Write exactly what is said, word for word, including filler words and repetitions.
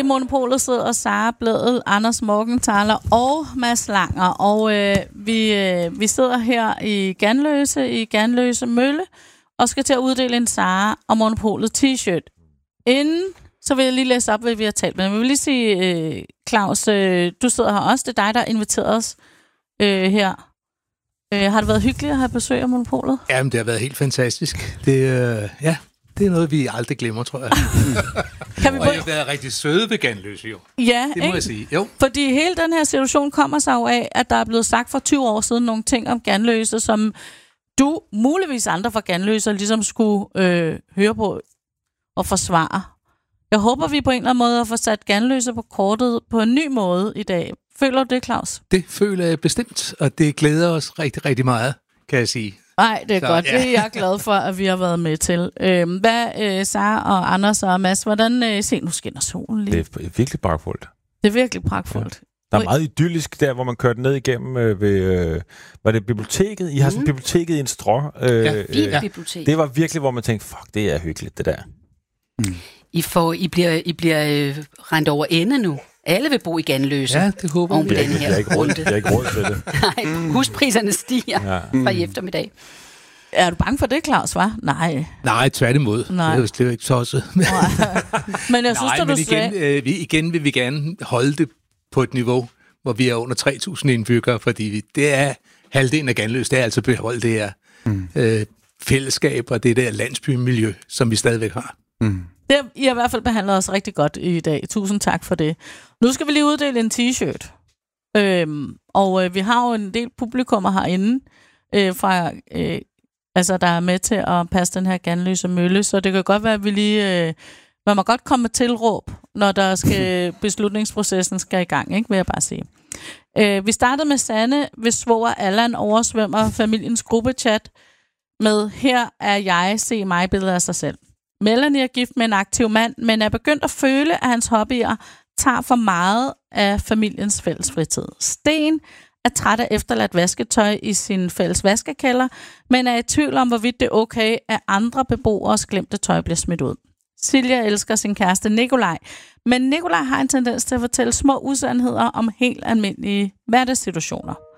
i Monopolet sidder Sara Blædel, Anders Morgenthaler og Mads Langer. Og øh, vi, øh, vi sidder her i Ganløse, i Ganløse Mølle, og skal til at uddele en Sara og Monopolet t-shirt. Inden, så vil jeg lige læse op, hvad vi har talt med. Men jeg vil lige sige, øh, Claus, øh, du sidder her også. Det er dig, der har inviteret os øh, her. Øh, har det været hyggeligt at have besøg af Monopolet? Jamen, det har været helt fantastisk. Det, øh, ja, det er noget, vi aldrig glemmer, tror jeg. Kan vi og jeg har været rigtig søde ved Ganløse, jo. Ja, det må ikke? jeg sige. Jo. Fordi hele den her situation kommer sig jo af, at der er blevet sagt for tyve år siden nogle ting om Ganløse, som du, muligvis andre fra Ganløse, ligesom skulle øh, høre på og forsvare. Jeg håber, vi på en eller anden måde har fået sat Ganløse på kortet på en ny måde i dag. Føler du det, Claus? Det føler jeg bestemt, og det glæder os rigtig, rigtig meget, kan jeg sige. Nej, det er Så, godt. ja. Det er jeg glad for, at vi har været med til. Øhm, hvad, øh, Sara og Anders og Mads, hvordan øh, se, nu skinner solen lige. Det er virkelig pragtfuldt. Det er virkelig pragtfuldt. Ja. Der er meget idyllisk der, hvor man kørte ned igennem øh, ved, øh, var det biblioteket? I har sådan mm. biblioteket i en strå. Øh, ja, øh, bibliotek. Det var virkelig, hvor man tænkte, fuck, det er hyggeligt, det der. Mm. I, får, I bliver, I bliver øh, rendt over ende nu. Alle vil bo i Ganløse. Ja, det håber vi. Jeg har ikke råd til det. Nej, huspriserne stiger ja. fra i eftermiddag. Er du bange for det, Claus, hva'? Nej. Nej, tværtimod. Nej. Det er jo ikke tosset. Men jeg synes, Nej, at du men igen, sagde... øh, vi, igen vil vi gerne holde det på et niveau, hvor vi er under tre tusind indbyggere, fordi vi, det er halvdelen af Ganløse, det er altså beholdt det her mm. øh, fællesskab og det der landsbymiljø, som vi stadigvæk har. Mm. Det, I har i hvert fald behandlet os rigtig godt i dag. Tusind tak for det. Nu skal vi lige uddele en t-shirt. Øhm, og øh, vi har jo en del publikummer herinde, øh, fra, øh, altså, der er med til at passe den her Ganløse Mølle, så det kan godt være, at vi lige... Øh, man må godt komme med tilråb, når der skal beslutningsprocessen skal i gang, ikke, vil jeg bare sige. Øh, vi startede med Sanne, hvis svoger Allan oversvømmer familiens gruppechat med, her er jeg, se mig billeder af sig selv. Melanie er gift med en aktiv mand, men er begyndt at føle, at hans hobbyer tager for meget af familiens fælles fritid. Sten er træt af efterladt vasketøj i sin fælles vaskekælder, men er i tvivl om, hvorvidt det er okay, at andre beboeres glemte tøj bliver smidt ud. Silja elsker sin kæreste Nikolaj, men Nikolaj har en tendens til at fortælle små usandheder om helt almindelige hverdagssituationer.